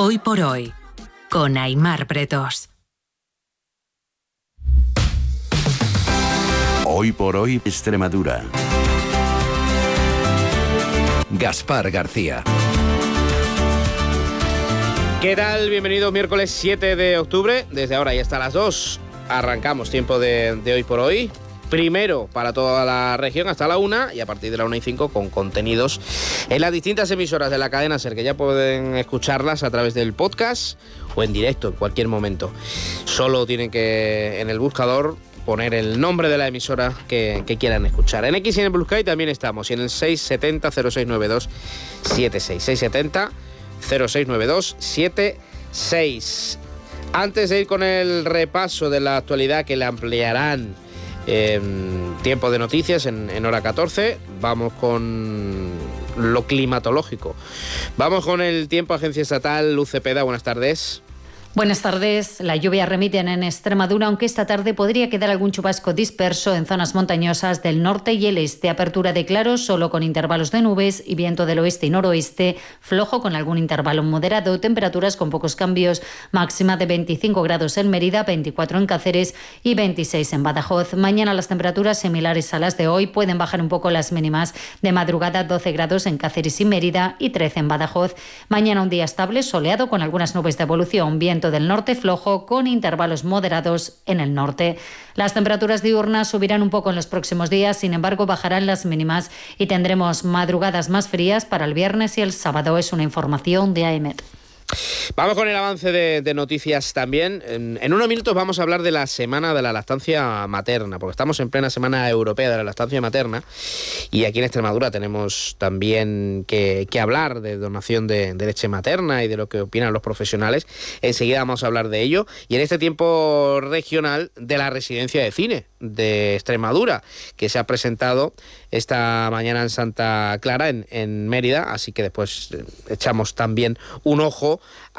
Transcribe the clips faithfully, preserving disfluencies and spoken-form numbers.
Hoy por hoy, con Aimar Bretos. Hoy por hoy, Extremadura. Gaspar García. ¿Qué tal? Bienvenidos miércoles siete de octubre. Desde ahora y hasta las dos arrancamos tiempo de, de Hoy por Hoy. Primero para toda la región hasta la una y a partir de la una y cinco con contenidos en las distintas emisoras de la cadena SER, que ya pueden escucharlas a través del podcast o en directo en cualquier momento. Solo tienen que en el buscador poner el nombre de la emisora que, que quieran escuchar. En X y en el Blue Sky también estamos, y en el seis siete cero cero seis nueve dos siete seis, seis siete cero cero seis nueve dos siete seis. Antes de ir con el repaso de la actualidad que le ampliarán en tiempo de noticias en, en hora catorce, vamos con lo climatológico. Vamos con el tiempo. Agencia Estatal, Luz Cepeda, buenas tardes. Buenas tardes. La lluvia remite en Extremadura, aunque esta tarde podría quedar algún chubasco disperso en zonas montañosas del norte y el este. Apertura de claros solo con intervalos de nubes y viento del oeste y noroeste, flojo con algún intervalo moderado. Temperaturas con pocos cambios, máxima de veinticinco grados en Mérida, veinticuatro en Cáceres y veintiséis en Badajoz. Mañana las temperaturas similares a las de hoy, pueden bajar un poco las mínimas. De madrugada doce grados en Cáceres y Mérida y trece en Badajoz. Mañana un día estable, soleado con algunas nubes de evolución, viento del norte flojo con intervalos moderados en el norte. Las temperaturas diurnas subirán un poco en los próximos días, sin embargo bajarán las mínimas y tendremos madrugadas más frías para el viernes y el sábado. Es una información de A E M E T. Vamos con el avance de, de noticias también. En, en unos minutos vamos a hablar de la Semana de la Lactancia Materna, porque estamos en plena Semana Europea de la Lactancia Materna y aquí en Extremadura tenemos también que, que hablar de donación de, de leche materna y de lo que opinan los profesionales. Enseguida vamos a hablar de ello. Y en este tiempo regional de la Residencia de Cine de Extremadura, que se ha presentado esta mañana en Santa Clara, en, en Mérida, así que después echamos también un ojo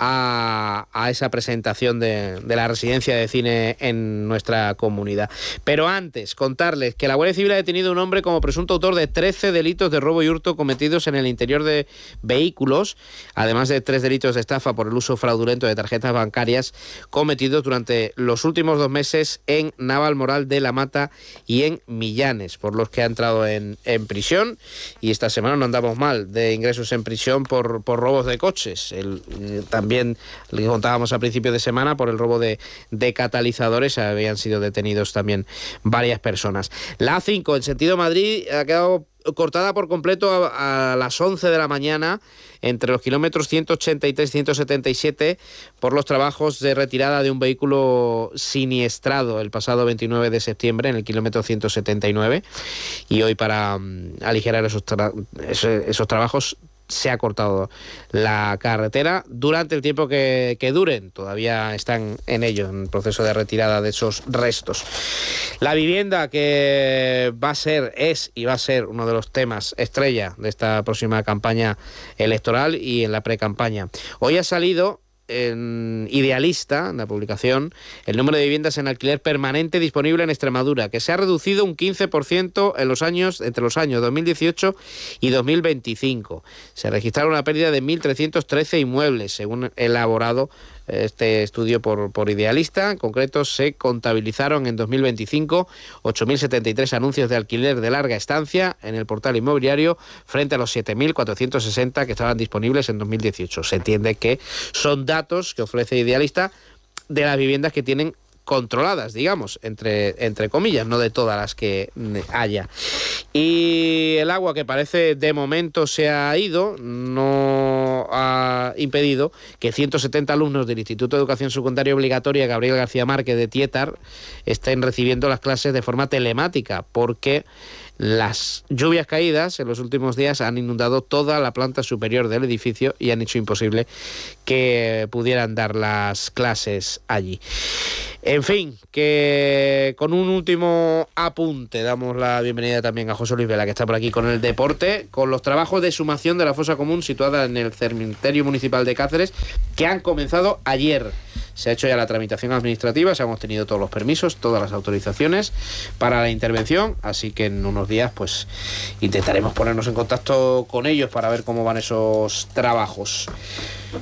a, a esa presentación de, de la Residencia de Cine en nuestra comunidad. Pero antes, contarles que la Guardia Civil ha detenido a un hombre como presunto autor de trece delitos de robo y hurto cometidos en el interior de vehículos, además de tres delitos de estafa por el uso fraudulento de tarjetas bancarias cometidos durante los últimos dos meses en Navalmoral de la Mata y en Millanes, por los que ha entrado en, en prisión. Y esta semana no andamos mal de ingresos en prisión por, por robos de coches. El, también le contábamos a principio de semana por el robo de, de catalizadores, habían sido detenidos también varias personas. La A cinco en sentido Madrid ha quedado cortada por completo a, a las once de la mañana entre los kilómetros ciento ochenta y tres y ciento setenta y siete por los trabajos de retirada de un vehículo siniestrado el pasado veintinueve de septiembre en el kilómetro ciento setenta y nueve, y hoy para um, aligerar esos, tra- esos, esos trabajos se ha cortado la carretera durante el tiempo que, que duren. Todavía están en ello, en el proceso de retirada de esos restos. La vivienda, que va a ser, es y va a ser uno de los temas estrella de esta próxima campaña electoral y en la precampaña. Hoy ha salido en Idealista, en la publicación, el número de viviendas en alquiler permanente disponible en Extremadura, que se ha reducido un quince por ciento en los años, entre los años dos mil dieciocho y dos mil veinticinco. Se registraron una pérdida de mil trescientos trece inmuebles, según elaborado este estudio por, por Idealista. En concreto, se contabilizaron en dos mil veinticinco ocho mil setenta y tres anuncios de alquiler de larga estancia en el portal inmobiliario frente a los siete mil cuatrocientos sesenta que estaban disponibles en dos mil dieciocho. Se entiende que son datos que ofrece Idealista de las viviendas que tienen controladas, digamos, entre, entre comillas, no de todas las que haya. Y el agua, que parece de momento se ha ido, no ha impedido que ciento setenta alumnos del Instituto de Educación Secundaria Obligatoria Gabriel García Márquez de Tietar estén recibiendo las clases de forma telemática, porque las lluvias caídas en los últimos días han inundado toda la planta superior del edificio y han hecho imposible que pudieran dar las clases allí. En fin, que con un último apunte damos la bienvenida también a José Luis Vela, que está por aquí con el deporte, con los trabajos de exhumación de la fosa común situada en el cementerio municipal de Cáceres, que han comenzado ayer. Se ha hecho ya la tramitación administrativa, se han obtenido todos los permisos, todas las autorizaciones para la intervención, así que en unos días pues intentaremos ponernos en contacto con ellos para ver cómo van esos trabajos.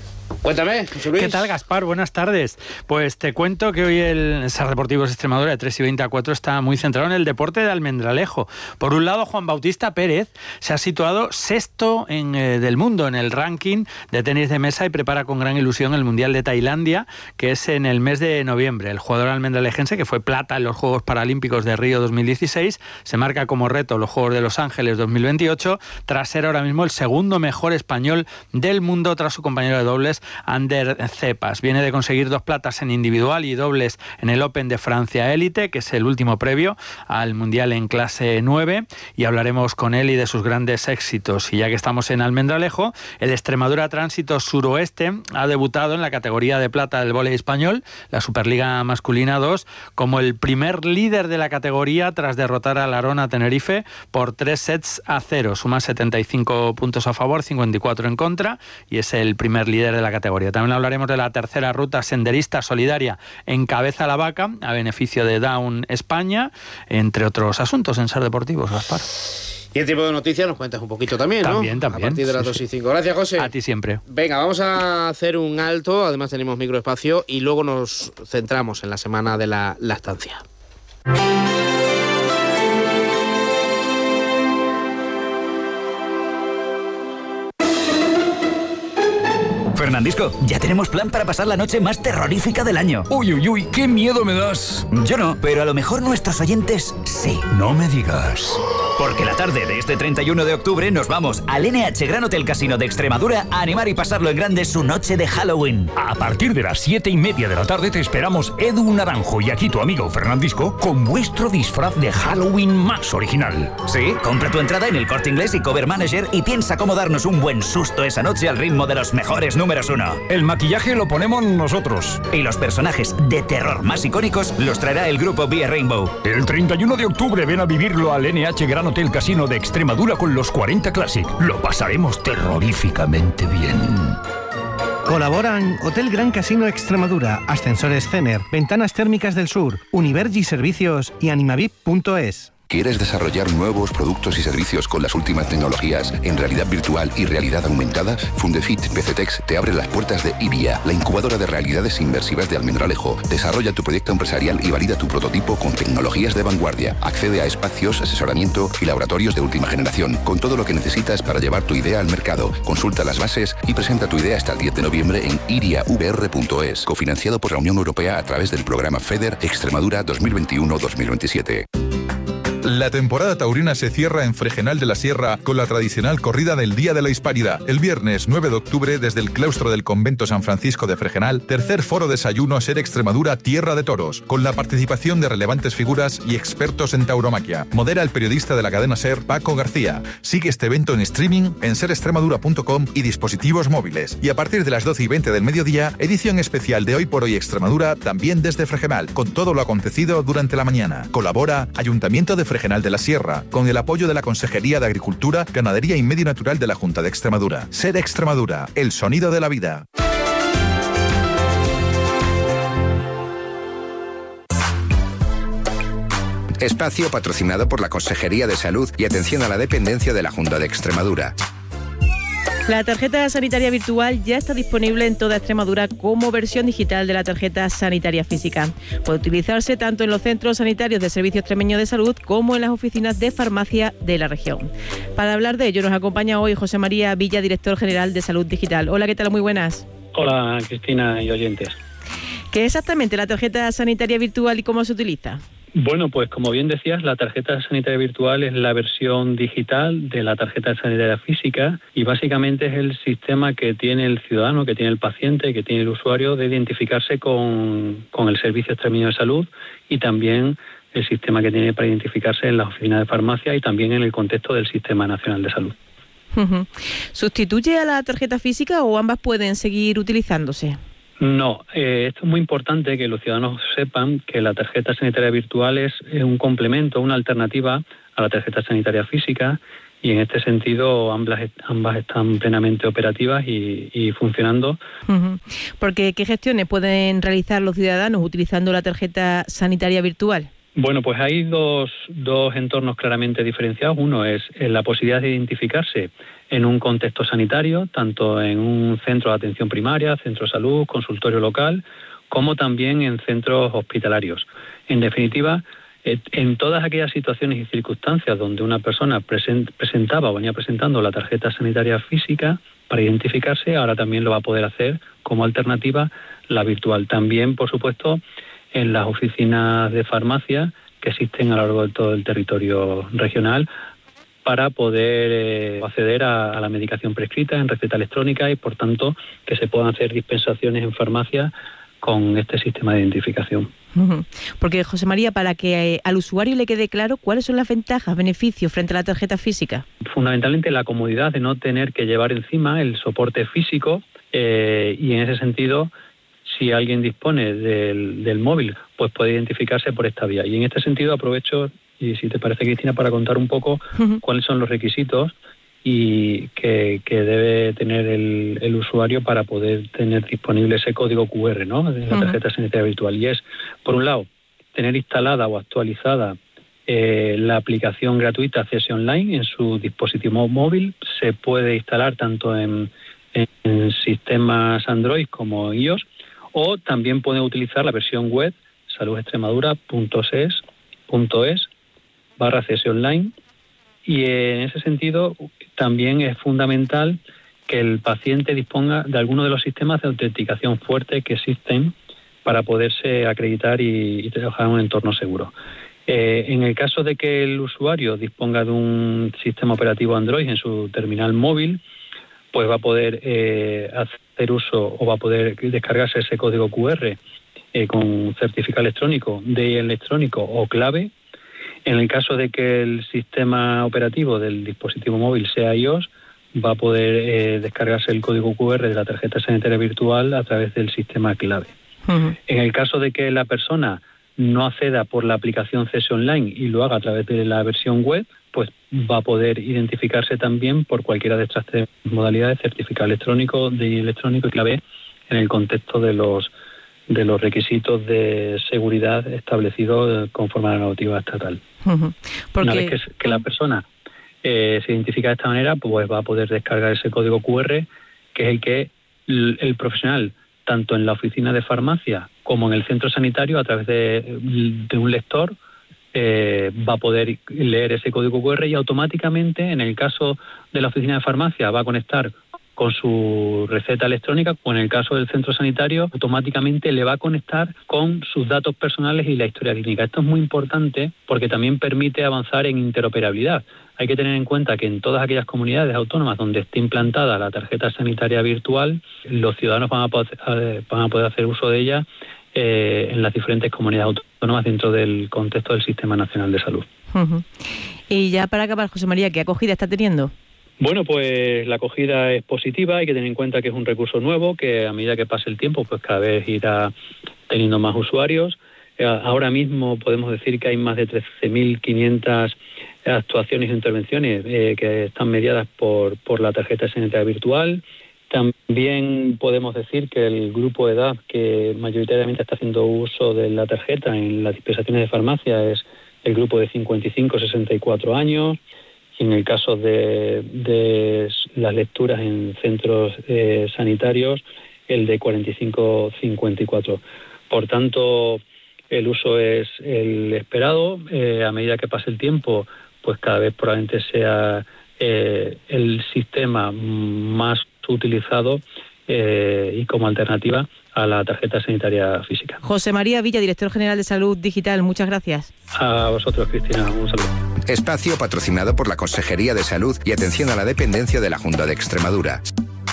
Cuéntame, José Luis. ¿Qué tal, Gaspar? Buenas tardes. Pues te cuento que hoy el S A R Deportivos Extremadura de tres y veinte a cuatro está muy centrado en el deporte de Almendralejo. Por un lado, Juan Bautista Pérez se ha situado sexto en, eh, del mundo en el ranking de tenis de mesa y prepara con gran ilusión el Mundial de Tailandia, que es en el mes de noviembre. El jugador almendralejense, que fue plata en los Juegos Paralímpicos de Río dos mil dieciséis, se marca como reto los Juegos de Los Ángeles dos mil veintiocho, tras ser ahora mismo el segundo mejor español del mundo tras su compañero de dobles, Ander Cepas. Viene de conseguir dos platas en individual y dobles en el Open de Francia Élite, que es el último previo al Mundial en clase nueve, y hablaremos con él y de sus grandes éxitos. Y ya que estamos en Almendralejo, el Extremadura Tránsito Suroeste ha debutado en la categoría de plata del vóley español, la Superliga Masculina dos, como el primer líder de la categoría tras derrotar al Arona Tenerife por tres sets a cero. Suma setenta y cinco puntos a favor, cincuenta y cuatro en contra, y es el primer líder de la categoría. También hablaremos de la tercera ruta senderista solidaria en Cabeza la Vaca, a beneficio de Down España, entre otros asuntos en S A R Deportivos, Gaspar. Y el tipo de noticias nos cuentas un poquito también, ¿no? También, también. A partir de las sí, dos sí. y cinco. Gracias, José. A ti siempre. Venga, vamos a hacer un alto, además tenemos microespacio, y luego nos centramos en la semana de la lactancia. Fernandisco, ya tenemos plan para pasar la noche más terrorífica del año. Uy, uy, uy, qué miedo me das. Yo no, pero a lo mejor nuestros oyentes sí. No me digas. Porque la tarde de este treinta y uno de octubre nos vamos al N H Gran Hotel Casino de Extremadura a animar y pasarlo en grande su noche de Halloween. A partir de las siete y media de la tarde te esperamos Edu Naranjo y aquí tu amigo Fernandisco con vuestro disfraz de Halloween más original. Sí, compra tu entrada en el Corte Inglés y Cover Manager y piensa cómo darnos un buen susto esa noche al ritmo de los mejores números uno. El maquillaje lo ponemos nosotros. Y los personajes de terror más icónicos los traerá el grupo Vía Rainbow. El treinta y uno de octubre ven a vivirlo al N H Gran Hotel Casino de Extremadura con los cuarenta Classic. Lo pasaremos terroríficamente bien. Colaboran Hotel Gran Casino Extremadura, Ascensores Cener, Ventanas Térmicas del Sur, Univergi Servicios y Animavip punto es. ¿Quieres desarrollar nuevos productos y servicios con las últimas tecnologías en realidad virtual y realidad aumentada? Fundefit P C Tex te abre las puertas de IBIA, la incubadora de realidades inmersivas de Almendralejo. Desarrolla tu proyecto empresarial y valida tu prototipo con tecnologías de vanguardia. Accede a espacios, asesoramiento y laboratorios de última generación, con todo lo que necesitas para llevar tu idea al mercado. Consulta las bases y presenta tu idea hasta el diez de noviembre en iria v r punto es, cofinanciado por la Unión Europea a través del programa FEDER Extremadura dos mil veintiuno dos mil veintisiete. La temporada taurina se cierra en Fregenal de la Sierra con la tradicional corrida del Día de la Hispanidad. El viernes nueve de octubre, desde el claustro del Convento San Francisco de Fregenal, tercer foro desayuno Ser Extremadura Tierra de Toros, con la participación de relevantes figuras y expertos en tauromaquia. Modera el periodista de la cadena SER, Paco García. Sigue este evento en streaming en ser extremadura punto com y dispositivos móviles. Y a partir de las doce y veinte del mediodía, edición especial de Hoy por Hoy Extremadura, también desde Fregenal, con todo lo acontecido durante la mañana. Colabora Ayuntamiento de Fregenal de la Sierra, con el apoyo de la Consejería de Agricultura, Ganadería y Medio Natural de la Junta de Extremadura. Ser Extremadura, el sonido de la vida. Espacio patrocinado por la Consejería de Salud y Atención a la Dependencia de la Junta de Extremadura. La tarjeta sanitaria virtual ya está disponible en toda Extremadura como versión digital de la tarjeta sanitaria física. Puede utilizarse tanto en los centros sanitarios del Servicio Extremeño de Salud como en las oficinas de farmacia de la región. Para hablar de ello nos acompaña hoy José María Villa, director general de Salud Digital. Hola, ¿qué tal? Muy buenas. Hola, Cristina y oyentes. ¿Qué es exactamente la tarjeta sanitaria virtual y cómo se utiliza? Bueno, pues como bien decías, la tarjeta sanitaria virtual es la versión digital de la tarjeta sanitaria física y básicamente es el sistema que tiene el ciudadano, que tiene el paciente, que tiene el usuario de identificarse con, con el Servicio Extremeño de Salud y también el sistema que tiene para identificarse en las oficinas de farmacia y también en el contexto del Sistema Nacional de Salud. Uh-huh. ¿Sustituye a la tarjeta física o ambas pueden seguir utilizándose? No, eh, esto es muy importante que los ciudadanos sepan que la tarjeta sanitaria virtual es un complemento, una alternativa a la tarjeta sanitaria física y en este sentido ambas, ambas están plenamente operativas y, y funcionando. Uh-huh. Porque ¿qué gestiones pueden realizar los ciudadanos utilizando la tarjeta sanitaria virtual? Bueno, pues hay dos, dos entornos claramente diferenciados. Uno es la posibilidad de identificarse en un contexto sanitario, tanto en un centro de atención primaria, centro de salud, consultorio local, como también en centros hospitalarios. En definitiva, en todas aquellas situaciones y circunstancias donde una persona presentaba o venía presentando la tarjeta sanitaria física para identificarse, ahora también lo va a poder hacer como alternativa la virtual. También, por supuesto, en las oficinas de farmacia que existen a lo largo de todo el territorio regional para poder eh, acceder a, a la medicación prescrita en receta electrónica y, por tanto, que se puedan hacer dispensaciones en farmacia con este sistema de identificación. Uh-huh. Porque, José María, para que eh, al usuario le quede claro cuáles son las ventajas, beneficios frente a la tarjeta física. Fundamentalmente la comodidad de no tener que llevar encima el soporte físico eh, y, en ese sentido, si alguien dispone del, del móvil, pues puede identificarse por esta vía. Y en este sentido aprovecho, y si te parece, Cristina, para contar un poco uh-huh. cuáles son los requisitos y que, que debe tener el, el usuario para poder tener disponible ese código cu erre, ¿no?, de la tarjeta uh-huh. sanitaria virtual. Y es, por un lado, tener instalada o actualizada eh, la aplicación gratuita C S Online en su dispositivo móvil. Se puede instalar tanto en, en sistemas Android como iOS, o también puede utilizar la versión web saludextremadura punto es punto es barra C S Online. Y en ese sentido también es fundamental que el paciente disponga de alguno de los sistemas de autenticación fuerte que existen para poderse acreditar y, y trabajar en un entorno seguro. Eh, en el caso de que el usuario disponga de un sistema operativo Android en su terminal móvil, pues va a poder eh, hacer uso o va a poder descargarse ese código cu erre eh, con certificado electrónico, D I electrónico o clave. En el caso de que el sistema operativo del dispositivo móvil sea iOS, va a poder eh, descargarse el código cu erre de la tarjeta sanitaria virtual a través del sistema clave. Uh-huh. En el caso de que la persona no acceda por la aplicación C S Online y lo haga a través de la versión web, pues va a poder identificarse también por cualquiera de estas tres modalidades: certificado electrónico, D I electrónico y clave, en el contexto de los de los requisitos de seguridad establecidos conforme a la normativa estatal. Uh-huh. Porque... Una vez que, que la persona eh, se identifica de esta manera, pues va a poder descargar ese código cu erre, que es el que el, el profesional, tanto en la oficina de farmacia como en el centro sanitario, a través de, de un lector, eh, va a poder leer ese código cu erre y automáticamente, en el caso de la oficina de farmacia, va a conectar con su receta electrónica, o en el caso del centro sanitario, automáticamente le va a conectar con sus datos personales y la historia clínica. Esto es muy importante porque también permite avanzar en interoperabilidad. Hay que tener en cuenta que en todas aquellas comunidades autónomas donde esté implantada la tarjeta sanitaria virtual, los ciudadanos van a poder, van a poder hacer uso de ella eh, en las diferentes comunidades autónomas dentro del contexto del Sistema Nacional de Salud. Uh-huh. Y ya para acabar, José María, ¿qué acogida está teniendo? Bueno, pues la acogida es positiva. Hay que tener en cuenta que es un recurso nuevo, que a medida que pase el tiempo, pues cada vez irá teniendo más usuarios. Ahora mismo podemos decir que hay más de trece mil quinientas actuaciones e intervenciones eh, que están mediadas por, por la tarjeta sanitaria virtual. También podemos decir que el grupo de edad que mayoritariamente está haciendo uso de la tarjeta en las dispensaciones de farmacia es el grupo de cincuenta y cinco a sesenta y cuatro años. Y en el caso de, de las lecturas en centros eh, sanitarios, el de cuarenta y cinco a cincuenta y cuatro. Por tanto, el uso es el esperado. Eh, a medida que pase el tiempo, pues cada vez probablemente sea eh, el sistema más utilizado eh, y como alternativa a la tarjeta sanitaria física. José María Villa, director general de Salud Digital, muchas gracias. A vosotros, Cristina, un saludo. Espacio patrocinado por la Consejería de Salud y Atención a la Dependencia de la Junta de Extremadura.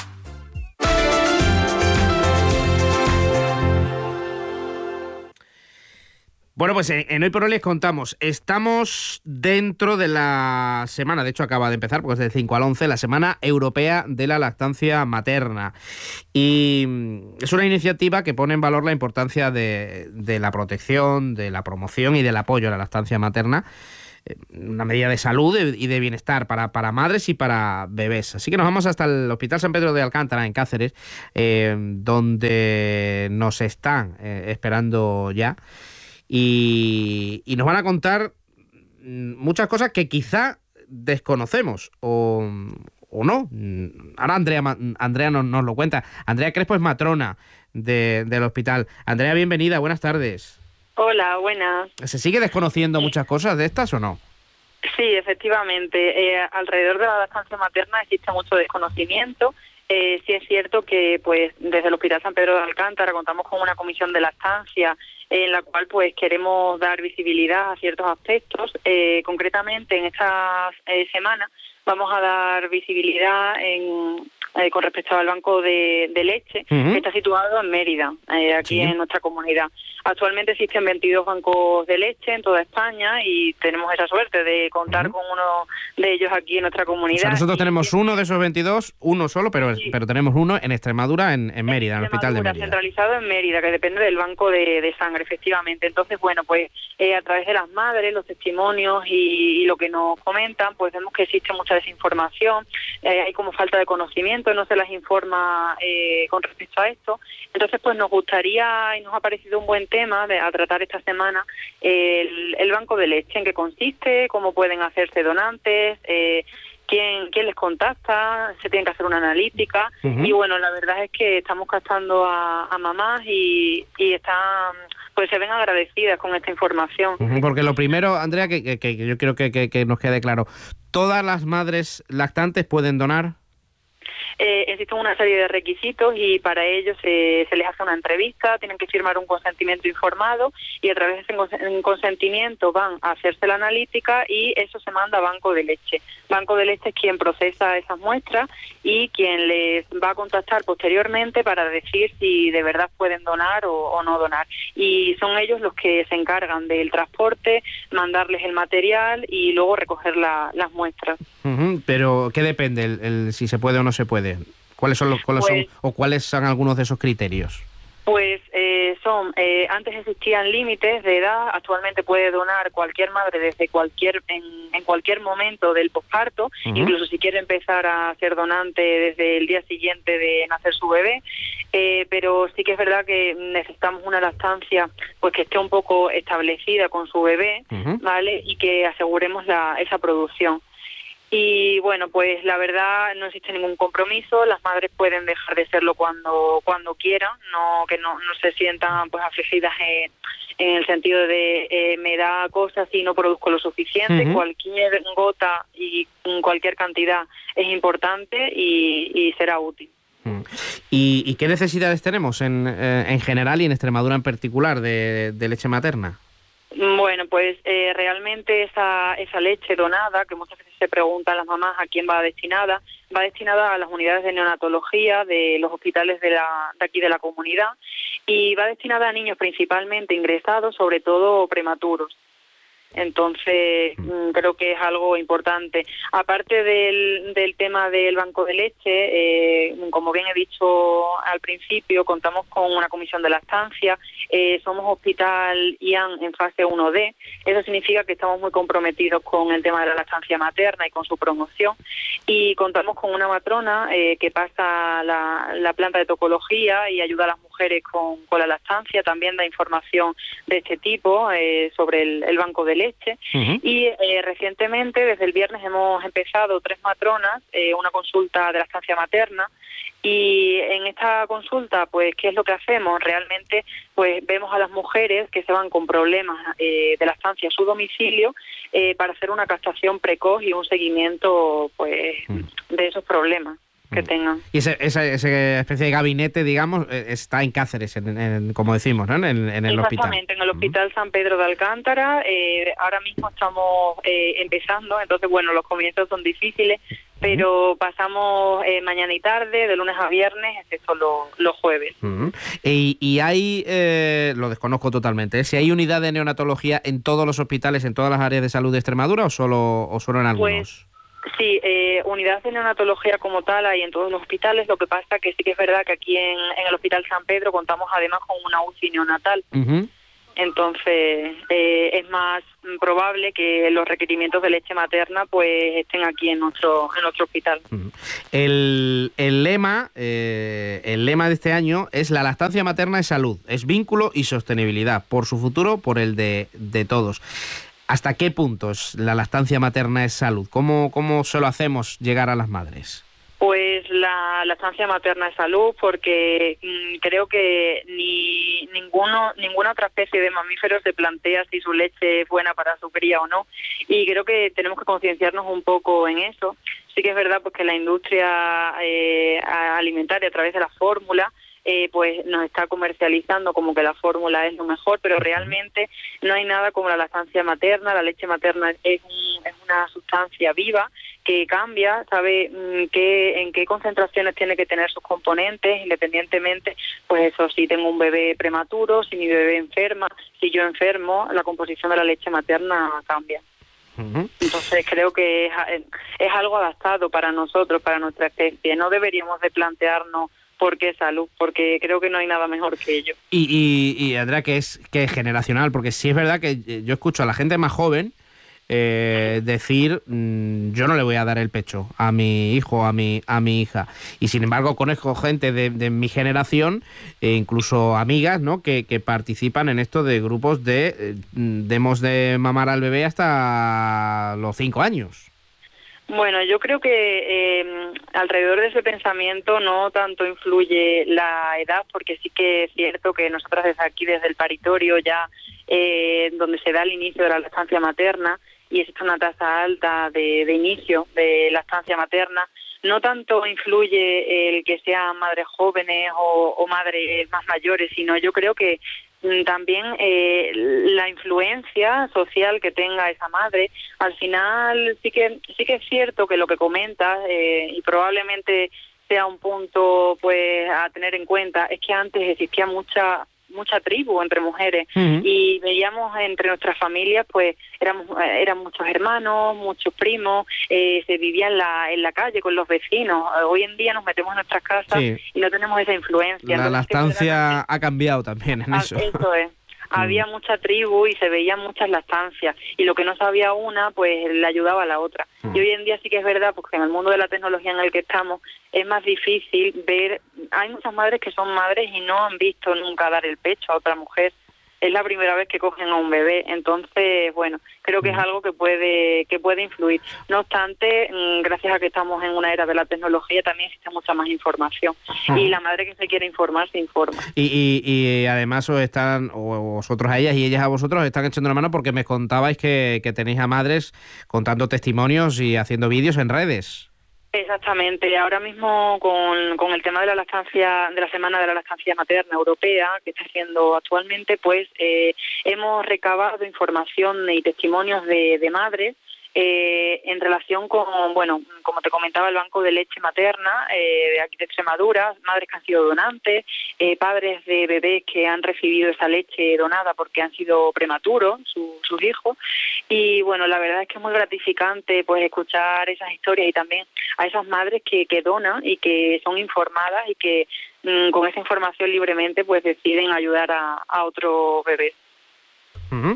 Bueno, pues en Hoy por Hoy les contamos, estamos dentro de la semana, de hecho acaba de empezar, porque es del cinco al once, la Semana Europea de la Lactancia Materna. Y es una iniciativa que pone en valor la importancia de, de la protección, de la promoción y del apoyo a la lactancia materna, una medida de salud y de bienestar para, para madres y para bebés. Así que nos vamos hasta el Hospital San Pedro de Alcántara, en Cáceres, eh, donde nos están eh, esperando ya. y, y nos van a contar muchas cosas que quizá desconocemos o, o no. Ahora Andrea, Andrea nos, nos lo cuenta. Andrea Crespo es matrona de, del hospital. Andrea, bienvenida, buenas tardes. Hola, buenas. ¿Se sigue desconociendo muchas cosas de estas o no? Sí, efectivamente. Eh, alrededor de la lactancia materna existe mucho desconocimiento. Eh, sí es cierto que pues desde el Hospital San Pedro de Alcántara contamos con una comisión de lactancia en la cual pues queremos dar visibilidad a ciertos aspectos. Eh, concretamente en esta eh, semana vamos a dar visibilidad en, eh, con respecto al banco de, de leche, uh-huh. que está situado en Mérida, eh, aquí sí. en nuestra comunidad. Actualmente existen veintidós bancos de leche en toda España y tenemos esa suerte de contar uh-huh. con uno de ellos aquí en nuestra comunidad. O sea, nosotros y, tenemos uno de esos veintidós, uno solo, pero, sí. pero tenemos uno en Extremadura, en, en Mérida, en el Hospital de Mérida. Centralizado en Mérida, que depende del banco de, de sangre, efectivamente. Entonces, bueno, pues eh, a través de las madres, los testimonios y, y lo que nos comentan, pues vemos que existe mucha desinformación, eh, hay como falta de conocimiento, no se las informa eh, con respecto a esto. Entonces, pues nos gustaría y nos ha parecido un buen tema de, a tratar esta semana eh, el, el banco de leche, en qué consiste, cómo pueden hacerse donantes, eh, quién, quién les contacta, se tiene que hacer una analítica. Uh-huh. Y bueno, la verdad es que estamos captando a, a mamás y, y están, pues se ven agradecidas con esta información. Uh-huh. Porque lo primero, Andrea, que, que, que yo quiero que, que, que nos quede claro, ¿todas las madres lactantes pueden donar? Eh, existen una serie de requisitos y para ello se, se les hace una entrevista, tienen que firmar un consentimiento informado y a través de ese consentimiento van a hacerse la analítica y eso se manda a Banco de Leche. Banco de Leche es quien procesa esas muestras y quien les va a contactar posteriormente para decir si de verdad pueden donar o, o no donar. Y son ellos los que se encargan del transporte, mandarles el material y luego recoger la, las muestras. Uh-huh. Pero, ¿qué depende el, el, si se puede o no se puede? ¿Cuáles son los cuáles pues, son o cuáles son algunos de esos criterios? Pues eh, son eh, antes existían límites de edad, actualmente puede donar cualquier madre desde cualquier en, en cualquier momento del posparto, uh-huh. incluso si quiere empezar a ser donante desde el día siguiente de nacer su bebé, eh, pero sí que es verdad que necesitamos una lactancia pues que esté un poco establecida con su bebé, uh-huh. ¿vale? Y que aseguremos la, esa producción. Y bueno, pues la verdad no existe ningún compromiso, las madres pueden dejar de serlo cuando cuando quieran, no que no, no se sientan pues afligidas en, en el sentido de eh, me da cosas y no produzco lo suficiente. Uh-huh. Cualquier gota y cualquier cantidad es importante y, y será útil. Uh-huh. ¿Y, ¿Y qué necesidades tenemos en, eh, en general y en Extremadura en particular de, de leche materna? Bueno, pues eh, realmente esa esa leche donada, que muchas veces se preguntan las mamás a quién va destinada, va destinada a las unidades de neonatología de los hospitales de, la, de aquí de la comunidad y va destinada a niños principalmente ingresados, sobre todo prematuros. Entonces, creo que es algo importante. Aparte del, del tema del banco de leche, eh, como bien he dicho al principio, contamos con una comisión de lactancia, eh, somos hospital I A N en fase uno D, eso significa que estamos muy comprometidos con el tema de la lactancia materna y con su promoción, y contamos con una matrona eh, que pasa la, la planta de tocología y ayuda a las mujeres con, con la lactancia, también da información de este tipo eh, sobre el, el banco de leche. Uh-huh. Y eh, recientemente, desde el viernes, hemos empezado tres matronas, eh, una consulta de lactancia materna, y en esta consulta, pues, ¿qué es lo que hacemos? Realmente, pues, vemos a las mujeres que se van con problemas eh, de lactancia a su domicilio eh, para hacer una captación precoz y un seguimiento, pues, uh-huh. de esos problemas que tengan. Y ese, esa, esa especie de gabinete, digamos, está en Cáceres, en, en, como decimos, ¿no? En, en el hospital. Exactamente, en el Hospital San Pedro de Alcántara. Eh, ahora mismo estamos eh, empezando, entonces, bueno, los comienzos son difíciles, pero pasamos eh, mañana y tarde, de lunes a viernes, excepto los, los jueves. Uh-huh. Y, y hay, eh, lo desconozco totalmente, ¿eh? Si hay unidad de neonatología en todos los hospitales, en todas las áreas de salud de Extremadura, o solo, o solo en algunos. Pues, sí, eh, unidad de neonatología como tal hay en todos los hospitales, lo que pasa que sí que es verdad que aquí en, en el Hospital San Pedro contamos además con una U C I neonatal. Uh-huh. Entonces, eh, es más probable que los requerimientos de leche materna pues estén aquí en nuestro en nuestro hospital. El, el lema eh, el lema de este año es: la lactancia materna es salud, es vínculo y sostenibilidad, por su futuro, por el de, de todos. ¿Hasta qué puntos la lactancia materna es salud? ¿Cómo, cómo se lo hacemos llegar a las madres? Pues la lactancia materna es salud, porque mmm, creo que ni ninguno ninguna otra especie de mamíferos se plantea si su leche es buena para su cría o no, y creo que tenemos que concienciarnos un poco en eso. Sí que es verdad pues que la industria eh, alimentaria, a través de la fórmula, Eh, pues nos está comercializando como que la fórmula es lo mejor, pero realmente no hay nada como la lactancia materna. La leche materna es, un, es una sustancia viva que cambia, sabe mmm, qué, en qué concentraciones tiene que tener sus componentes, independientemente, pues eso, si tengo un bebé prematuro, si mi bebé enferma, si yo enfermo, la composición de la leche materna cambia. Entonces creo que es, es algo adaptado para nosotros, para nuestra especie. No deberíamos de plantearnos por qué salud, porque creo que no hay nada mejor que ello. Y, y, y Andrea, que es, que es generacional, porque sí es verdad que yo escucho a la gente más joven eh, decir, mmm, yo no le voy a dar el pecho a mi hijo, a mi, a mi hija. Y sin embargo conozco gente de, de mi generación, e incluso amigas, ¿no?, que, que participan en esto de grupos de eh, demos de mamar al bebé hasta los cinco años. Bueno, yo creo que eh, alrededor de ese pensamiento no tanto influye la edad, porque sí que es cierto que nosotros desde aquí, desde el paritorio, ya eh, donde se da el inicio de la lactancia materna, y existe una tasa alta de, de inicio de lactancia materna, no tanto influye el que sean madres jóvenes o, o madres más mayores, sino yo creo que también eh, la influencia social que tenga esa madre. Al final sí que sí que es cierto que lo que comentas, eh, y probablemente sea un punto pues a tener en cuenta, es que antes existía mucha mucha tribu entre mujeres, uh-huh. y veíamos entre nuestras familias pues éramos eran muchos hermanos, muchos primos, eh, se vivía en la en la calle con los vecinos. Hoy en día nos metemos en nuestras casas, sí, y no tenemos esa influencia. La lactancia ha cambiado también en eso. Eso es. Había mucha tribu y se veían muchas lactancias, y lo que no sabía una pues le ayudaba a la otra. Mm. Y hoy en día sí que es verdad, porque en el mundo de la tecnología en el que estamos es más difícil ver. Hay muchas madres que son madres y no han visto nunca dar el pecho a otra mujer. Es la primera vez que cogen a un bebé, entonces, bueno, creo que es algo que puede que puede influir. No obstante, gracias a que estamos en una era de la tecnología, también existe mucha más información. Uh-huh. Y la madre que se quiere informar, se informa. Y, y, y además os están, o vosotros a ellas y ellas a vosotros, os están echando la mano, porque me contabais que, que tenéis a madres contando testimonios y haciendo vídeos en redes. Exactamente. Ahora mismo con, con el tema de la lactancia, de la Semana de la Lactancia Materna Europea, que está haciendo actualmente, pues eh, hemos recabado información y testimonios de, de madres eh, en relación con, bueno, como te comentaba, el banco de leche materna eh, de aquí de Extremadura, madres que han sido donantes, eh, padres de bebés que han recibido esa leche donada porque han sido prematuros, su, sus hijos. Y bueno, la verdad es que es muy gratificante pues escuchar esas historias, y también a esas madres que, que donan y que son informadas y que mmm, con esa información libremente pues deciden ayudar a, a otro bebé. Uh-huh.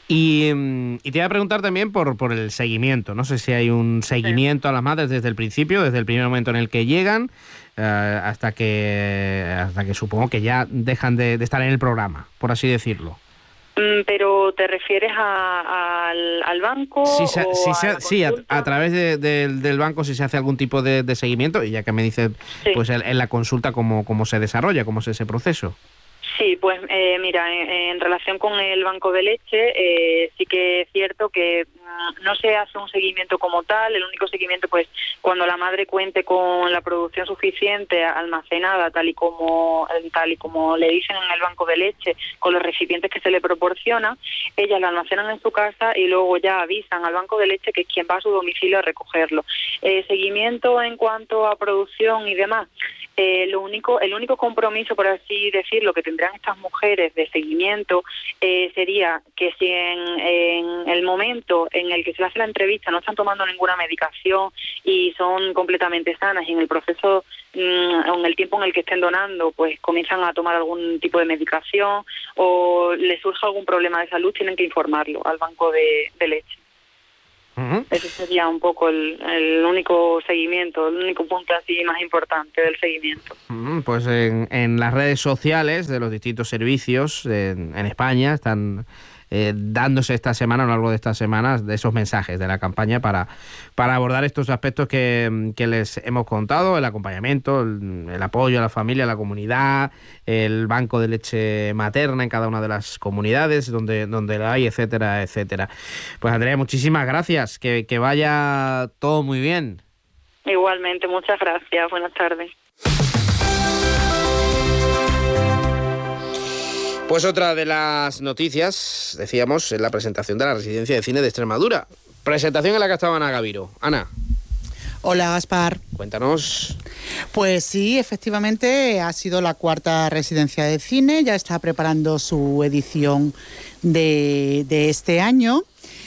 Y, y te iba a preguntar también por, por el seguimiento. No sé si hay un seguimiento sí. a las madres desde el principio, desde el primer momento en el que llegan, uh, hasta que hasta que supongo que ya dejan de, de estar en el programa, por así decirlo. ¿Pero te refieres a, a, al, al banco? Sí, se, o sí, a, se, sí a, a través de, de, del banco, si se hace algún tipo de, de seguimiento, y ya que me dices, sí. pues en, en la consulta, cómo, cómo se desarrolla, cómo es ese proceso. Sí, pues eh, mira, en, en relación con el banco de leche, eh, sí que es cierto que mm, no se hace un seguimiento como tal. El único seguimiento, pues, cuando la madre cuente con la producción suficiente almacenada, tal y como tal y como le dicen en el banco de leche, con los recipientes que se le proporcionan, ellas la almacenan en su casa y luego ya avisan al banco de leche, que es quien va a su domicilio a recogerlo. Eh, seguimiento en cuanto a producción y demás. Eh, lo único, el único compromiso, por así decirlo, que tendrán estas mujeres de seguimiento eh, sería que si en, en el momento en el que se le hace la entrevista no están tomando ninguna medicación y son completamente sanas, y en el proceso, mmm, en el tiempo en el que estén donando, pues comienzan a tomar algún tipo de medicación o les surge algún problema de salud, tienen que informarlo al banco de, de leche. Uh-huh. Ese sería un poco el, el único seguimiento, el único punto así más importante del seguimiento. Uh-huh. Pues en, en las redes sociales de los distintos servicios en, en España están eh, dándose esta semana, a lo largo de estas semanas, de esos mensajes de la campaña para, para abordar estos aspectos que, que les hemos contado: el acompañamiento, el, el apoyo a la familia, a la comunidad, el banco de leche materna en cada una de las comunidades donde, donde la hay, etcétera, etcétera. Pues Andrea, muchísimas gracias, que, que vaya todo muy bien. Igualmente, muchas gracias, buenas tardes. Pues otra de las noticias, decíamos, es la presentación de la Residencia de Cine de Extremadura. Presentación en la que estaba Ana Gaviro. Ana. Hola, Gaspar. Cuéntanos. Pues sí, efectivamente ha sido la cuarta residencia de cine, ya está preparando su edición de, de este año.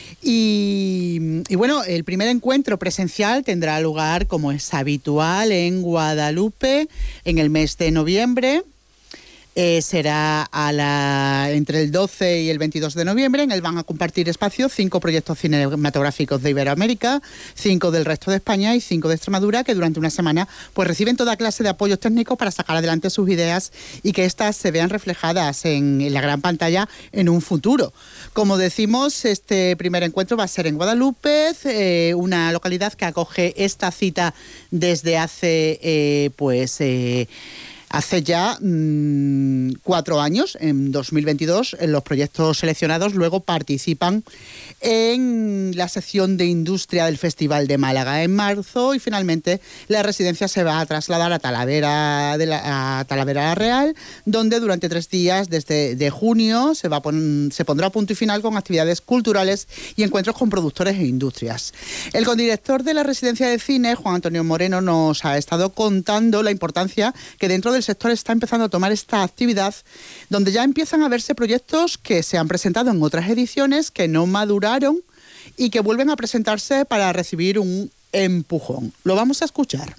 Y, y bueno, el primer encuentro presencial tendrá lugar, como es habitual, en Guadalupe en el mes de noviembre. Eh, será a la, entre el doce y el veintidós de noviembre. En él van a compartir espacio cinco proyectos cinematográficos de Iberoamérica, cinco del resto de España y cinco de Extremadura, que durante una semana pues reciben toda clase de apoyos técnicos para sacar adelante sus ideas y que éstas se vean reflejadas en, en la gran pantalla en un futuro. Como decimos, este primer encuentro va a ser en Guadalupe, eh, una localidad que acoge esta cita desde hace eh, pues... Eh, Hace ya mmm, cuatro años, en dos mil veintidós, en los proyectos seleccionados luego participan en la sección de industria del Festival de Málaga en marzo, y finalmente la residencia se va a trasladar a Talavera, de la, a Talavera Real, donde durante tres días desde de junio se, va a pon, se pondrá punto y final con actividades culturales y encuentros con productores e industrias. El condirector de la residencia de cine, Juan Antonio Moreno, nos ha estado contando la importancia que dentro del sector está empezando a tomar esta actividad, donde ya empiezan a verse proyectos que se han presentado en otras ediciones, que no maduraron y que vuelven a presentarse para recibir un empujón. Lo vamos a escuchar.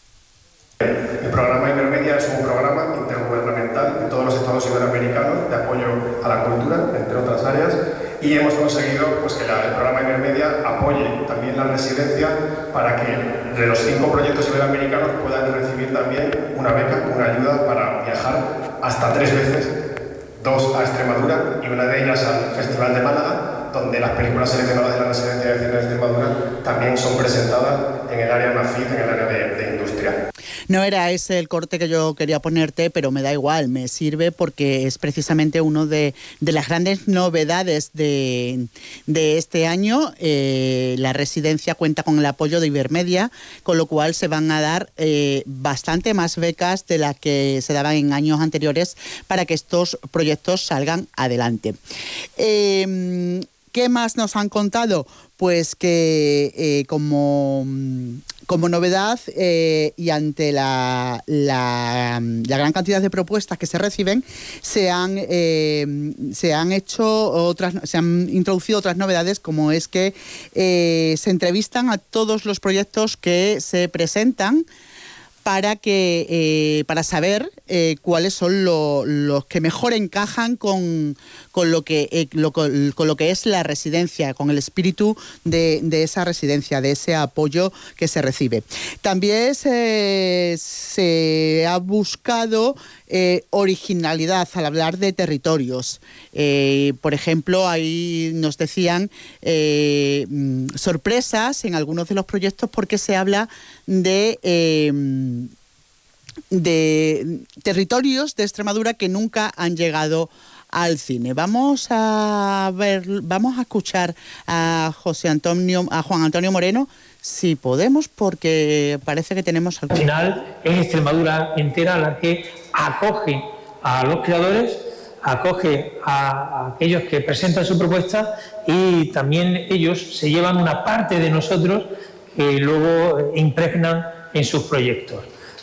El programa Ibermedia es un programa intergubernamental de todos los estados iberoamericanos de apoyo a la cultura, entre otras áreas, y hemos conseguido pues, que la, el programa Ibermedia apoye también la residencia para que de los cinco proyectos iberoamericanos puedan recibir también una beca, una ayuda para viajar hasta tres veces, dos a Extremadura y una de ellas al Festival de Málaga, donde las películas seleccionadas de la residencia de cine de Extremadura también son presentadas en el área NACID, en el área de, de industria. No era ese el corte que yo quería ponerte, pero me da igual, me sirve porque es precisamente uno de, de las grandes novedades de, de este año. Eh, la residencia cuenta con el apoyo de Ibermedia, con lo cual se van a dar eh, bastante más becas de las que se daban en años anteriores para que estos proyectos salgan adelante. Eh, ¿Qué más nos han contado? Pues que eh, como, como novedad eh, y ante la, la, la gran cantidad de propuestas que se reciben, se han, eh, se han hecho otras, se han introducido otras novedades, como es que eh, se entrevistan a todos los proyectos que se presentan para que eh, para saber eh, cuáles son lo, los que mejor encajan con, con lo que eh, lo, con, con lo que es la residencia, con el espíritu de, de esa residencia, de ese apoyo que se recibe. También se, se ha buscado eh, originalidad al hablar de territorios. Eh, por ejemplo, ahí nos decían eh, sorpresas en algunos de los proyectos porque se habla de eh, de territorios de Extremadura que nunca han llegado al cine. Vamos a ver, vamos a escuchar a José Antonio, a Juan Antonio Moreno, si podemos, porque parece que tenemos algo. Al final es Extremadura entera la que acoge a los creadores, acoge a, a aquellos que presentan su propuesta, y también ellos se llevan una parte de nosotros que luego impregnan en sus proyectos.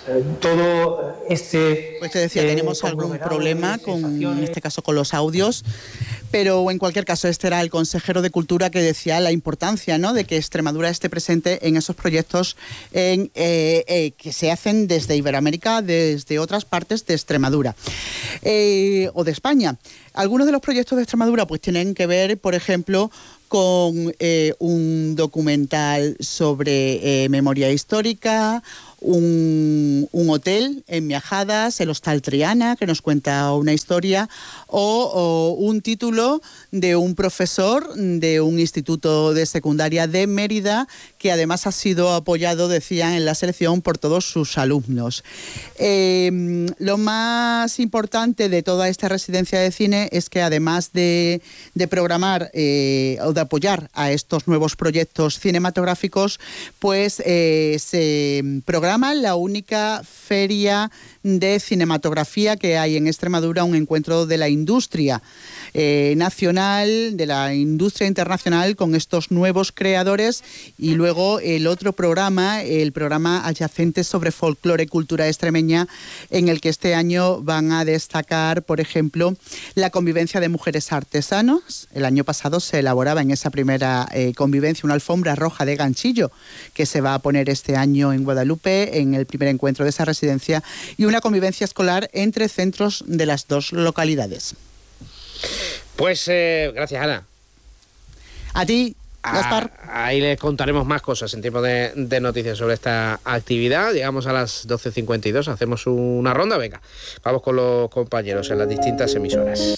todo este... Pues te decía, eh, tenemos algún problema, con, en este caso con los audios, pero en cualquier caso este era el consejero de Cultura que decía la importancia, ¿no?, de que Extremadura esté presente en esos proyectos en, eh, eh, que se hacen desde Iberoamérica, desde otras partes de Extremadura eh, o de España. Algunos de los proyectos de Extremadura pues tienen que ver, por ejemplo, con eh, un documental sobre eh, memoria histórica, un, un hotel en Miajadas, el Hostal Triana, que nos cuenta una historia, o, o un título de un profesor de un instituto de secundaria de Mérida, que además ha sido apoyado, decían, en la selección por todos sus alumnos. Eh, lo más importante de toda esta residencia de cine es que además de, de programar eh, o de apoyar a estos nuevos proyectos cinematográficos, pues eh, se programa la única feria de cinematografía que hay en Extremadura, un encuentro de la industria eh, nacional, de la industria internacional con estos nuevos creadores, y luego el otro programa, el programa adyacente sobre folclore y cultura extremeña, en el que este año van a destacar, por ejemplo, la convivencia de mujeres artesanos. El año pasado se elaboraba en esa primera eh, convivencia una alfombra roja de ganchillo que se va a poner este año en Guadalupe, en el primer encuentro de esa residencia, y una convivencia escolar entre centros de las dos localidades. Pues eh, gracias, Ana. A ti, Gaspar. Ah, ahí les contaremos más cosas en tiempo de, de noticias sobre esta actividad. Llegamos a las doce cincuenta y dos, hacemos una ronda. Venga, vamos con los compañeros en las distintas emisoras.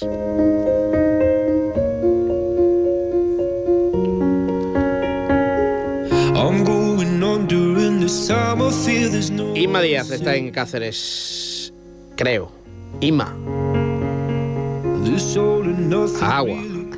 Inma Díaz está en Cáceres, creo. Inma. Agua.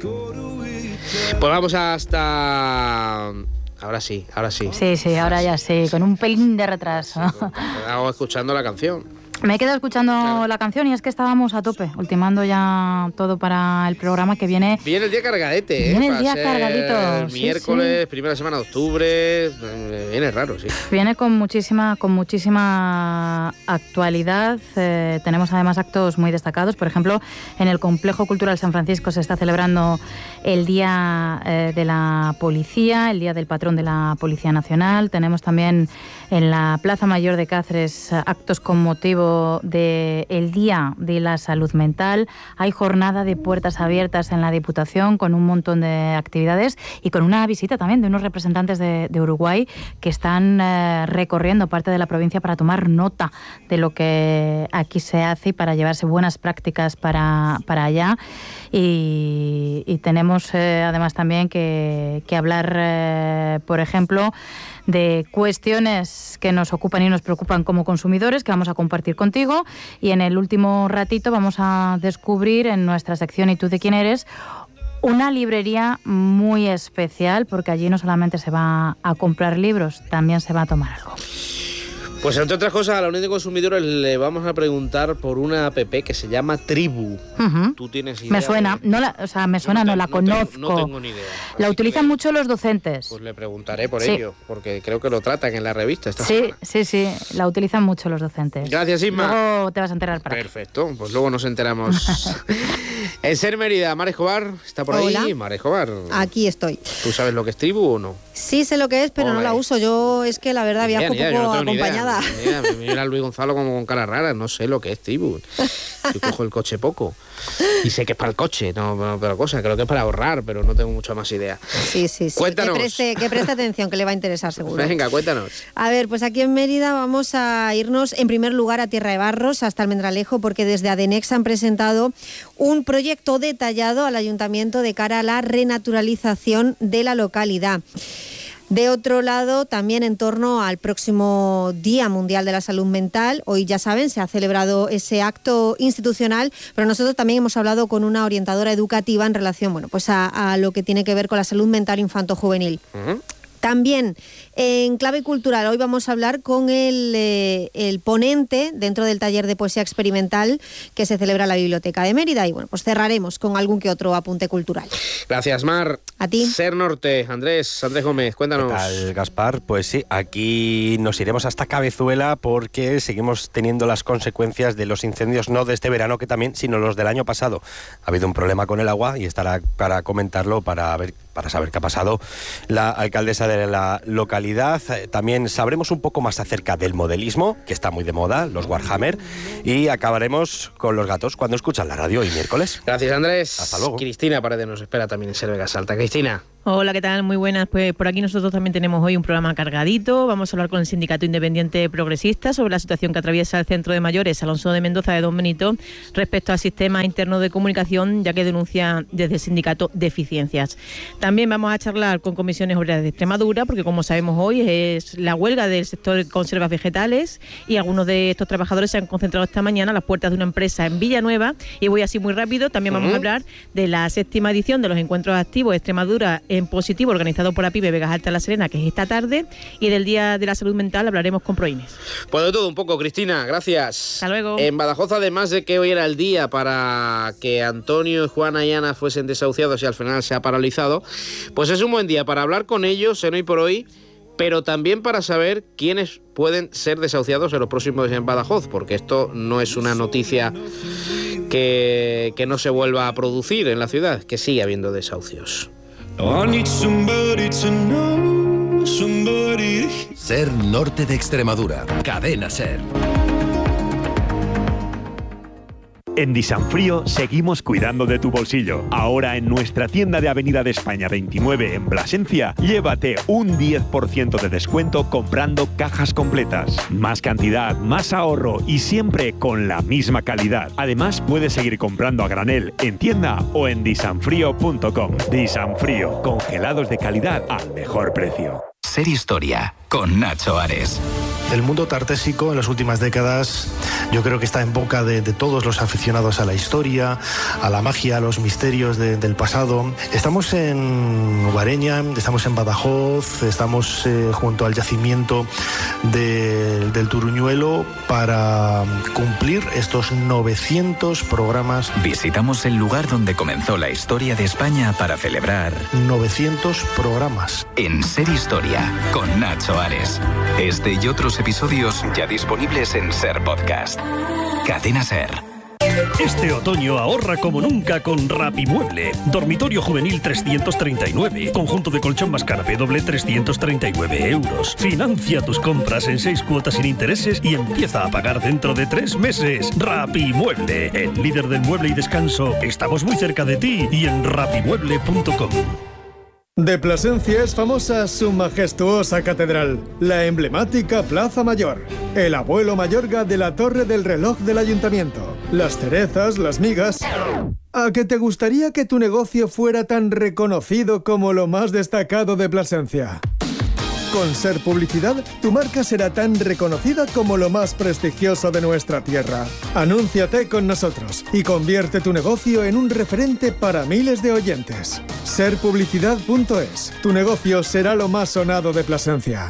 Pues vamos hasta... Ahora sí, ahora sí. Sí, sí, ahora ya sí, con un pelín de retraso. Hago escuchando la canción. Me he quedado escuchando claro. la canción y es que estábamos a tope, ultimando ya todo para el programa que viene. Viene el día cargadete, ¿eh? Viene el día cargadito. Miércoles, sí, sí. primera semana de octubre, viene raro, sí. Viene con muchísima, con muchísima actualidad. Eh, tenemos además actos muy destacados. Por ejemplo, en el Complejo Cultural San Francisco se está celebrando el Día eh, de la Policía, el Día del Patrón de la Policía Nacional. Tenemos también en la Plaza Mayor de Cáceres actos con motivo del Día de la Salud Mental. Hay jornada de puertas abiertas en la Diputación con un montón de actividades y con una visita también de unos representantes de, de Uruguay que están eh, recorriendo parte de la provincia para tomar nota de lo que aquí se hace y para llevarse buenas prácticas para, para allá. Y, y tenemos eh, además también que, que hablar, eh, por ejemplo, de cuestiones que nos ocupan y nos preocupan como consumidores, que vamos a compartir contigo, y en el último ratito vamos a descubrir en nuestra sección ¿Y tú de quién eres?, una librería muy especial, porque allí no solamente se va a comprar libros, también se va a tomar algo. Pues entre otras cosas, a la Unión de Consumidores le vamos a preguntar por una app que se llama Tribu. Uh-huh. ¿Tú tienes idea? Me suena, de... no la, o sea, me suena, no, no la no conozco. Tengo, no tengo ni idea. La utilizan que, mucho los docentes. Pues le preguntaré por sí. ello, porque creo que lo tratan en la revista esta Sí, semana. sí, sí, la utilizan mucho los docentes. Gracias, Inma. Luego te vas a enterar para Perfecto, qué. Pues luego nos enteramos. En Ser Mérida, Mar Escobar está por Hola. ahí. Mar Escobar. Aquí estoy. ¿Tú sabes lo que es Tribu o no? Sí, sé lo que es, pero Hombre. no la uso. Yo es que la verdad viajo Mira, poco no acompañada. Ni idea. Me mira Luis Gonzalo como con cara rara. No sé lo que es Tribu. Yo cojo el coche poco. Y sé que es para el coche, no, no pero cosa. Creo que es para ahorrar, pero no tengo mucha más idea. Sí, sí, sí. Cuéntanos. Que preste, que preste atención, que le va a interesar seguro. Venga, cuéntanos. A ver, pues aquí en Mérida vamos a irnos en primer lugar a Tierra de Barros, hasta Almendralejo, porque desde Adenex han presentado un proyecto detallado al ayuntamiento de cara a la renaturalización de la localidad. De otro lado, también en torno al próximo Día Mundial de la Salud Mental, hoy ya saben, se ha celebrado ese acto institucional, pero nosotros también hemos hablado con una orientadora educativa en relación, bueno, pues a, a lo que tiene que ver con la salud mental infanto-juvenil. Uh-huh. También en clave cultural, hoy vamos a hablar con el, eh, el ponente dentro del taller de poesía experimental que se celebra en la Biblioteca de Mérida. Y bueno, pues cerraremos con algún que otro apunte cultural. Gracias, Mar. A ti. Ser Norte, Andrés, Andrés Gómez, cuéntanos. ¿Qué tal, Gaspar? Pues sí, aquí nos iremos hasta Cabezuela porque seguimos teniendo las consecuencias de los incendios, no de este verano que también, sino los del año pasado. Ha habido un problema con el agua y estará para comentarlo, para ver, para saber qué ha pasado la alcaldesa de la localidad. También sabremos un poco más acerca del modelismo, que está muy de moda, los Warhammer, y acabaremos con los gatos cuando escuchan la radio hoy miércoles. Gracias, Andrés. Hasta luego. Cristina Paredes nos espera también en Ser Vega Salta. Cristina. Hola, ¿qué tal? Muy buenas. Pues por aquí nosotros también tenemos hoy un programa cargadito. Vamos a hablar con el Sindicato Independiente Progresista sobre la situación que atraviesa el Centro de Mayores Alonso de Mendoza de Don Benito respecto al sistema interno de comunicación, ya que denuncia desde el sindicato deficiencias. También vamos a charlar con Comisiones Obreras de Extremadura, porque como sabemos hoy es la huelga del sector de conservas vegetales y algunos de estos trabajadores se han concentrado esta mañana a las puertas de una empresa en Villanueva. Y voy así muy rápido. También vamos uh-huh. a hablar de la séptima edición de los Encuentros Activos de Extremadura en positivo, organizado por APIME Vegas Alta La Serena, que es esta tarde, y del Día de la Salud Mental hablaremos con Proines. Pues de todo un poco, Cristina, gracias. Hasta luego. En Badajoz, además de que hoy era el día para que Antonio, Juana y Ana fuesen desahuciados y al final se ha paralizado, pues es un buen día para hablar con ellos en Hoy por Hoy, pero también para saber quiénes pueden ser desahuciados en los próximos días en Badajoz, porque esto no es una noticia que, que no se vuelva a producir en la ciudad, que sigue habiendo desahucios. Ser Norte de Extremadura. Cadena Ser. En Disanfrío seguimos cuidando de tu bolsillo. Ahora en nuestra tienda de Avenida de España veintinueve en Plasencia, llévate un diez por ciento de descuento comprando cajas completas. Más cantidad, más ahorro y siempre con la misma calidad. Además, puedes seguir comprando a granel en tienda o en disanfrío punto com. Disanfrío, congelados de calidad al mejor precio. Ser Historia, con Nacho Ares. El mundo tartésico en las últimas décadas yo creo que está en boca de, de todos los aficionados a la historia, a la magia, a los misterios de, del pasado. Estamos en Guareña, estamos en Badajoz, estamos eh, junto al yacimiento de, del Turuñuelo para cumplir estos novecientos programas. Visitamos el lugar donde comenzó la historia de España para celebrar novecientos programas. En Ser Historia, con Nacho Ares. Este y otros episodios ya disponibles en Ser Podcast. Cadena Ser. Este otoño ahorra como nunca con Rapimueble. Dormitorio juvenil trescientos treinta y nueve. Conjunto de colchón más canapé doble trescientos treinta y nueve euros. Financia tus compras en seis cuotas sin intereses y empieza a pagar dentro de tres meses. Rapimueble, el líder del mueble y descanso. Estamos muy cerca de ti y en rapimueble punto com. De Plasencia es famosa su majestuosa catedral, la emblemática Plaza Mayor, el abuelo Mayorga de la torre del reloj del ayuntamiento, las cerezas, las migas. ¿A que te gustaría que tu negocio fuera tan reconocido como lo más destacado de Plasencia? Con Ser Publicidad, tu marca será tan reconocida como lo más prestigioso de nuestra tierra. Anúnciate con nosotros y convierte tu negocio en un referente para miles de oyentes. ser publicidad punto es. Tu negocio será lo más sonado de Plasencia.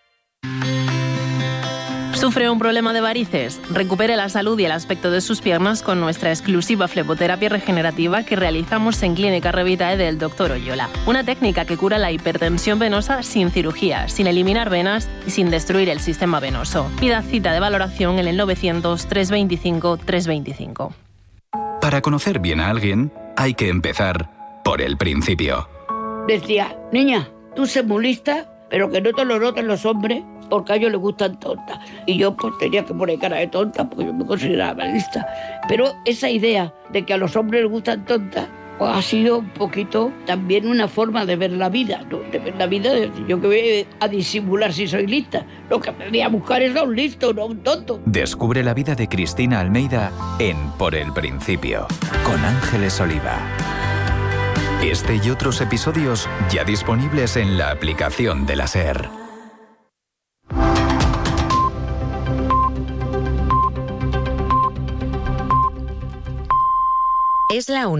¿Sufre un problema de varices? Recupere la salud y el aspecto de sus piernas con nuestra exclusiva fleboterapia regenerativa que realizamos en Clínica Revitae del doctor Oyola. Una técnica que cura la hipertensión venosa sin cirugía, sin eliminar venas y sin destruir el sistema venoso. Pida cita de valoración en el novecientos, trescientos veinticinco, trescientos veinticinco. Para conocer bien a alguien, hay que empezar por el principio. Decía, niña, tú sé muy lista, pero que no te lo noten los hombres porque a ellos les gustan tontas. Y yo pues tenía que poner cara de tonta porque yo me consideraba lista. Pero esa idea de que a los hombres les gustan tontas pues ha sido un poquito también una forma de ver la vida, ¿no? De ver la vida, de, yo que voy a disimular si soy lista. Lo que me voy a buscar es a un listo, no a un tonto. Descubre la vida de Cristina Almeida en Por el Principio, con Ángeles Oliva. Este y otros episodios ya disponibles en la aplicación de la SER. Es la una.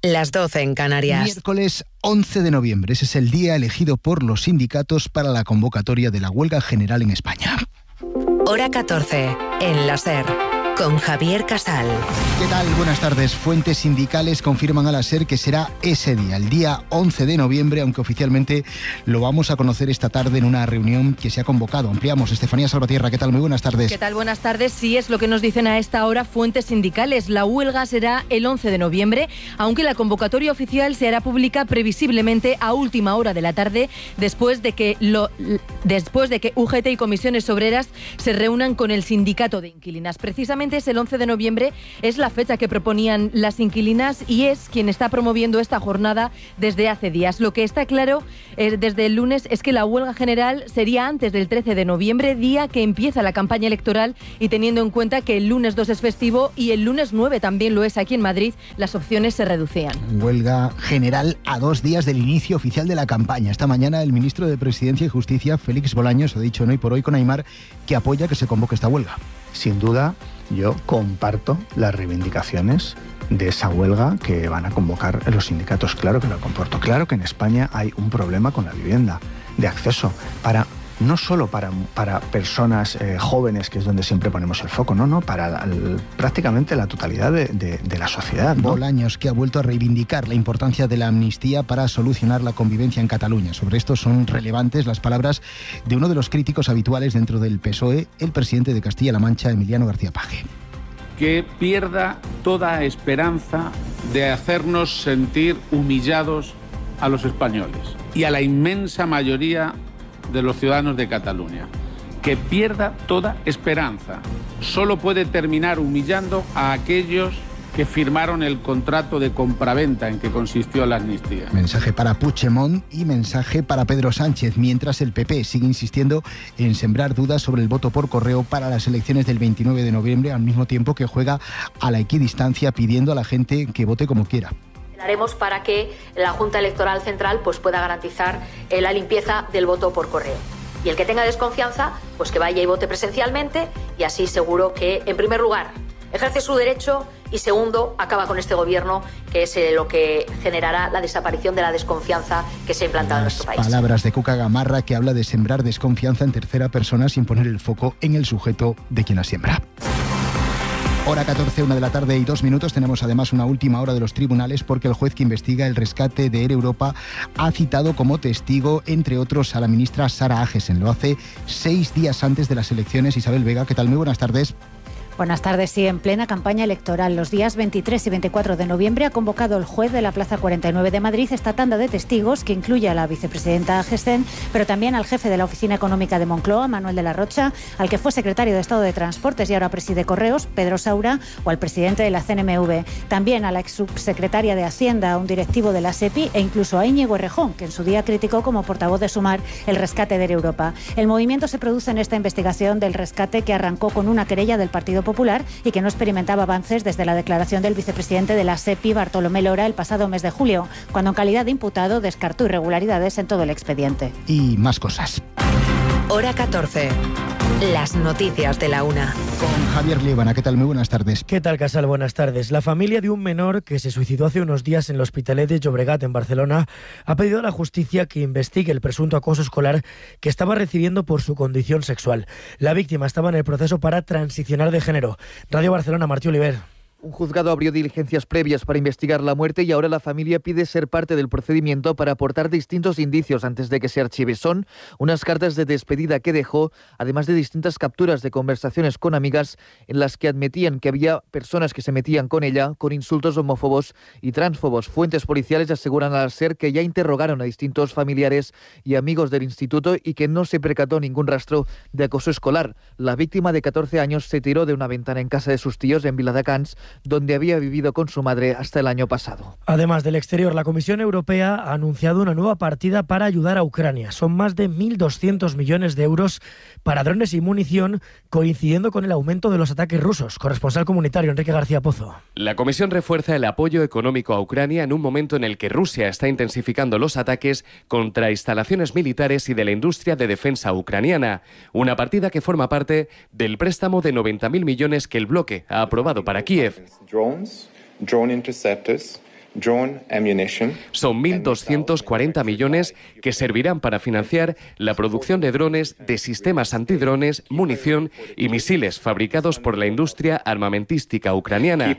las doce en Canarias. Miércoles once de noviembre, ese es el día elegido por los sindicatos para la convocatoria de la huelga general en España. Hora catorce, en la SER, con Javier Casal. ¿Qué tal? Buenas tardes. Fuentes sindicales confirman a la SER que será ese día, el día once de noviembre, aunque oficialmente lo vamos a conocer esta tarde en una reunión que se ha convocado. Ampliamos. Estefanía Salvatierra, ¿qué tal? Muy buenas tardes. ¿Qué tal? Buenas tardes. Sí, es lo que nos dicen a esta hora fuentes sindicales. La huelga será el once de noviembre, aunque la convocatoria oficial se hará pública previsiblemente a última hora de la tarde, después de que, lo, después de que U G T y comisiones obreras se reúnan con el sindicato de inquilinas. Precisamente es el once de noviembre, es la fecha que proponían las inquilinas y es quien está promoviendo esta jornada desde hace días. Lo que está claro eh, desde el lunes es que la huelga general sería antes del trece de noviembre, día que empieza la campaña electoral, y teniendo en cuenta que el lunes dos es festivo y el lunes nueve también lo es aquí en Madrid, las opciones se reducían. Huelga general a dos días del inicio oficial de la campaña. Esta mañana el ministro de Presidencia y Justicia, Félix Bolaños, ha dicho en Hoy por Hoy con Aimar que apoya que se convoque esta huelga. Sin duda, yo comparto las reivindicaciones de esa huelga que van a convocar los sindicatos. Claro que lo comporto. Claro que en España hay un problema con la vivienda, de acceso, para no solo para, para personas eh, jóvenes, que es donde siempre ponemos el foco, no, no, para la, el, prácticamente la totalidad de, de, de la sociedad, ¿no? Bolaños, que ha vuelto a reivindicar la importancia de la amnistía para solucionar la convivencia en Cataluña. Sobre esto son relevantes las palabras de uno de los críticos habituales dentro del P S O E, el presidente de Castilla-La Mancha, Emiliano García Paje. Que pierda toda esperanza de hacernos sentir humillados a los españoles y a la inmensa mayoría de los ciudadanos de Cataluña. Que pierda toda esperanza. Solo puede terminar humillando a aquellos que firmaron el contrato de compraventa en que consistió la amnistía. Mensaje para Puigdemont y mensaje para Pedro Sánchez, mientras el P P sigue insistiendo en sembrar dudas sobre el voto por correo para las elecciones del veintinueve de noviembre, al mismo tiempo que juega a la equidistancia pidiendo a la gente que vote como quiera. Haremos para que la Junta Electoral Central pues, pueda garantizar eh, la limpieza del voto por correo. Y el que tenga desconfianza, pues que vaya y vote presencialmente, y así seguro que, en primer lugar, ejerce su derecho y, segundo, acaba con este gobierno, que es eh, lo que generará la desaparición de la desconfianza que se ha implantado en nuestro país. Palabras de Cuca Gamarra, que habla de sembrar desconfianza en tercera persona sin poner el foco en el sujeto de quien la siembra. Hora catorce, una de la tarde y dos minutos. Tenemos además una última hora de los tribunales porque el juez que investiga el rescate de Air Europa ha citado como testigo, entre otros, a la ministra Sara Agesen. Lo hace seis días antes de las elecciones. Isabel Vega, ¿qué tal? Muy buenas tardes. Buenas tardes. Sí, en plena campaña electoral, los días veintitrés y veinticuatro de noviembre ha convocado el juez de la Plaza cuarenta y nueve de Madrid esta tanda de testigos que incluye a la vicepresidenta Agesen, pero también al jefe de la Oficina Económica de Moncloa, Manuel de la Rocha, al que fue secretario de Estado de Transportes y ahora preside Correos, Pedro Saura, o al presidente de la C N M V. También a la ex subsecretaria de Hacienda, a un directivo de la SEPI e incluso a Íñigo Errejón, que en su día criticó como portavoz de Sumar el rescate de Air Europa. El movimiento se produce en esta investigación del rescate que arrancó con una querella del Partido Popular y que no experimentaba avances desde la declaración del vicepresidente de la SEPI, Bartolomé Lora, el pasado mes de julio, cuando en calidad de imputado descartó irregularidades en todo el expediente. Y más cosas. Hora catorce. Las noticias de la una. Con Javier Líbana, ¿qué tal? Muy buenas tardes. ¿Qué tal, Casal? Buenas tardes. La familia de un menor que se suicidó hace unos días en el Hospitalet de Llobregat, en Barcelona, ha pedido a la justicia que investigue el presunto acoso escolar que estaba recibiendo por su condición sexual. La víctima estaba en el proceso para transicionar de género. Radio Barcelona, Martí Oliver. Un juzgado abrió diligencias previas para investigar la muerte y ahora la familia pide ser parte del procedimiento para aportar distintos indicios antes de que se archive. Son unas cartas de despedida que dejó, además de distintas capturas de conversaciones con amigas en las que admitían que había personas que se metían con ella con insultos homófobos y transfobos. Fuentes policiales aseguran al SER que ya interrogaron a distintos familiares y amigos del instituto y que no se percató ningún rastro de acoso escolar. La víctima de catorce años se tiró de una ventana en casa de sus tíos en Viladecans, donde había vivido con su madre hasta el año pasado. Además del exterior, la Comisión Europea ha anunciado una nueva partida para ayudar a Ucrania. Son más de mil doscientos millones de euros para drones y munición, coincidiendo con el aumento de los ataques rusos. Corresponsal comunitario, Enrique García Pozo. La Comisión refuerza el apoyo económico a Ucrania en un momento en el que Rusia está intensificando los ataques contra instalaciones militares y de la industria de defensa ucraniana. Una partida que forma parte del préstamo de noventa mil millones que el bloque ha aprobado para Kiev. Drones, drone interceptors, Son mil doscientos cuarenta millones que servirán para financiar la producción de drones, de sistemas antidrones, munición y misiles fabricados por la industria armamentística ucraniana.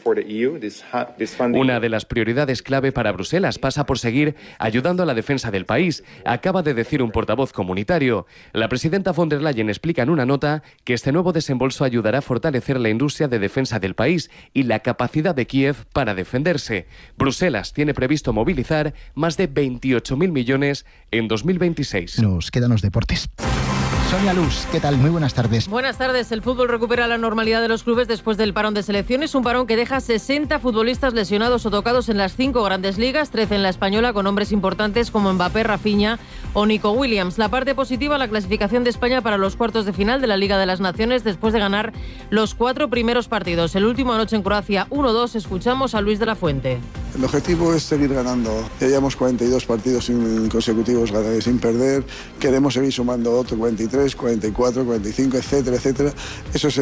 Una de las prioridades clave para Bruselas pasa por seguir ayudando a la defensa del país, acaba de decir un portavoz comunitario. La presidenta von der Leyen explica en una nota que este nuevo desembolso ayudará a fortalecer la industria de defensa del país y la capacidad de Kiev para defenderse. Bruselas tiene previsto movilizar más de veintiocho mil millones en dos mil veintiséis. Nos quedan los deportes. Sonia Luz, ¿qué tal? Muy buenas tardes. Buenas tardes. El fútbol recupera la normalidad de los clubes después del parón de selecciones, un parón que deja sesenta futbolistas lesionados o tocados en las cinco grandes ligas, trece en la española, con nombres importantes como Mbappé, Rafinha o Nico Williams. La parte positiva, la clasificación de España para los cuartos de final de la Liga de las Naciones después de ganar los cuatro primeros partidos. El último anoche en Croacia, uno dos. Escuchamos a Luis de la Fuente. El objetivo es seguir ganando. Ya llevamos cuarenta y dos partidos consecutivos sin perder. Queremos seguir sumando otro cuarenta y tres, cuarenta y cuatro, cuarenta y cinco, etcétera, etcétera. Eso es